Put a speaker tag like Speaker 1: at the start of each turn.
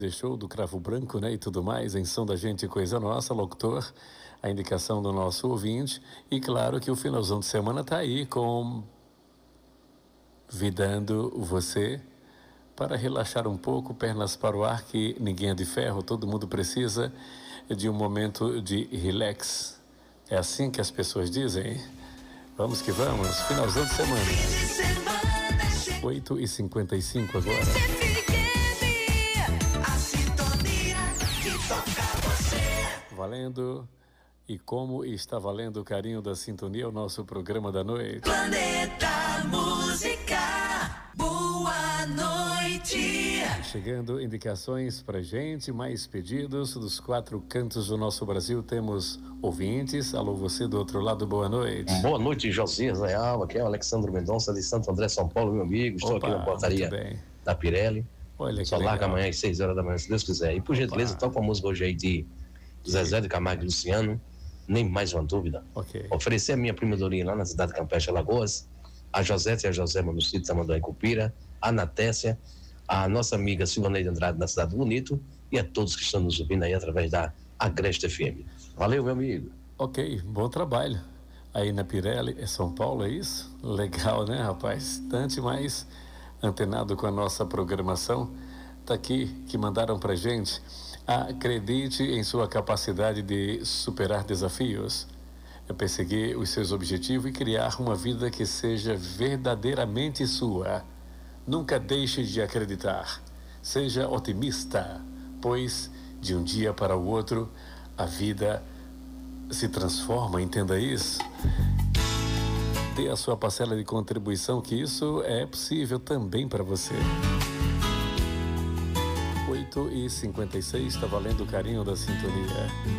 Speaker 1: Deixou do Cravo Branco, né, e tudo mais, em Som da Gente, Coisa Nossa, locutor, a indicação do nosso ouvinte, e claro que o finalzão de semana tá aí convidando você para relaxar um pouco, pernas para o ar, que ninguém é de ferro, todo mundo precisa de um momento de relax. É assim que as pessoas dizem. Vamos que vamos, finalzão de semana. 8h55 agora. Valendo. E como está valendo o carinho da sintonia, o nosso programa da noite.
Speaker 2: Planeta Música, boa noite.
Speaker 1: Chegando indicações pra gente, mais pedidos dos 4 cantos do nosso Brasil. Temos ouvintes. Alô, você do outro lado, boa noite.
Speaker 3: Boa noite, Josias Leal. Aqui é o Alexandre Mendonça de Santo André, São Paulo, meu amigo. Estou aqui na portaria da Pirelli.
Speaker 1: Olha,
Speaker 3: só larga amanhã às 6 horas da manhã, se Deus quiser. E por gentileza, toca uma música hoje aí de Zezé de Camargo e Luciano. Nem mais uma dúvida. Oferecer a minha prima Dorinha lá na cidade de Campeche, Alagoas, a Josete e a Josema no sítio Tamanduá em Cupira, a Natécia, a nossa amiga Silvaneide Andrade na Cidade Bonito e a todos que estão nos ouvindo aí através da Agreste FM. Valeu, meu amigo.
Speaker 1: Ok, bom trabalho. Aí na Pirelli, é São Paulo, é isso? Legal, né, rapaz? Tanto mais antenado com a nossa programação. Tá aqui que mandaram pra gente. Acredite em sua capacidade de superar desafios, perseguir os seus objetivos e criar uma vida que seja verdadeiramente sua. Nunca deixe de acreditar. Seja otimista, pois de um dia para o outro a vida se transforma, entenda isso. Dê a sua parcela de contribuição, que isso é possível também para você. 8h56, está valendo o carinho da sintonia.